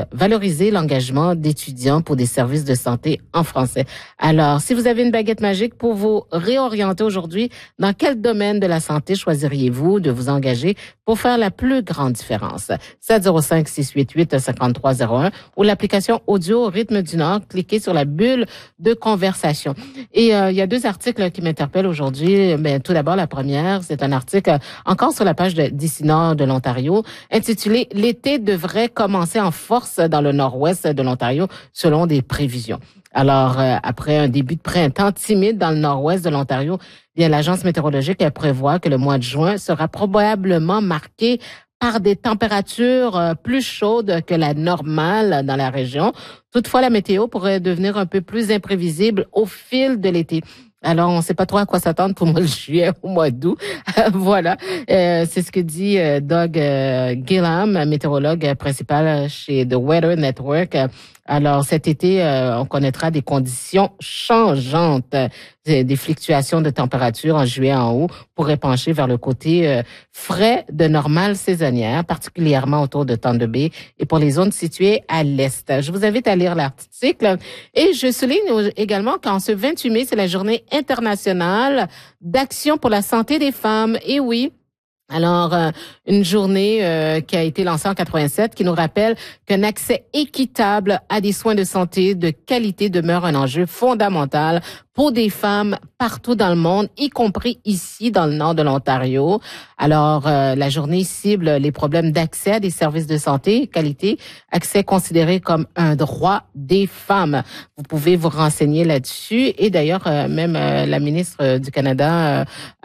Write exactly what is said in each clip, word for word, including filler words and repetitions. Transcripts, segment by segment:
valoriser l'engagement d'étudiants pour des services de santé en français. Alors, si vous avez une baguette magique pour vous réorienter aujourd'hui, dans quel domaine de la santé choisiriez-vous de vous engager pour faire la plus grande différence? sept zéro cinq, six huit huit, cinq trois zéro un ou l'application audio au rythme du Nord. Cliquez sur la bulle de conversation. Et euh, il y a deux articles qui m'interpellent aujourd'hui. Mais tout d'abord, la première, c'est un article encore sur la page de d'ici Nord de l'Ontario, intitulé « L'été devrait commencer en force dans le nord-ouest de l'Ontario selon des prévisions ». Alors, euh, après un début de printemps timide dans le nord-ouest de l'Ontario, bien l'agence météorologique elle prévoit que le mois de juin sera probablement marqué par des températures euh, plus chaudes que la normale dans la région. Toutefois, la météo pourrait devenir un peu plus imprévisible au fil de l'été. Alors, on ne sait pas trop à quoi s'attendre pour le mois de juillet au mois d'août. Voilà, euh, c'est ce que dit euh, Doug euh, Gillam, météorologue principal chez The Weather Network. Alors, cet été, euh, on connaîtra des conditions changeantes, des, des fluctuations de température en juillet en août pourraient pencher vers le côté euh, frais de normale saisonnière, particulièrement autour de Thunder Bay et pour les zones situées à l'est. Je vous invite à lire l'article et je souligne également qu'en ce vingt-huit mai, c'est la journée internationale d'action pour la santé des femmes. Et oui, alors, euh, une journée euh, qui a été lancée en quatre-vingt-sept qui nous rappelle qu'un accès équitable à des soins de santé de qualité demeure un enjeu fondamental pour des femmes partout dans le monde, y compris ici dans le nord de l'Ontario. Alors, euh, la journée cible les problèmes d'accès à des services de santé, qualité, accès considéré comme un droit des femmes. Vous pouvez vous renseigner là-dessus. Et d'ailleurs, euh, même euh, la ministre du Canada euh,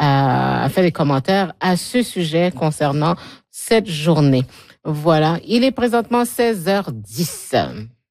a, a fait des commentaires à ce sujet concernant cette journée. Voilà, il est présentement seize heures dix.